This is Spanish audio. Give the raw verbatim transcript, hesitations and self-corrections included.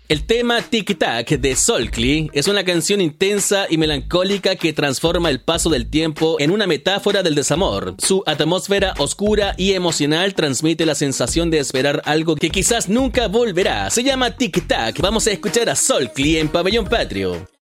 El tema Tic Tac de Solkly es una canción intensa y melancólica que transforma el paso del tiempo en una metáfora del desamor. Su atmósfera oscura y emocional transmite la sensación de esperar algo que quizás nunca volverá. Se llama Tic Tac. Vamos a escuchar a Solkly en Pabellón Patrio.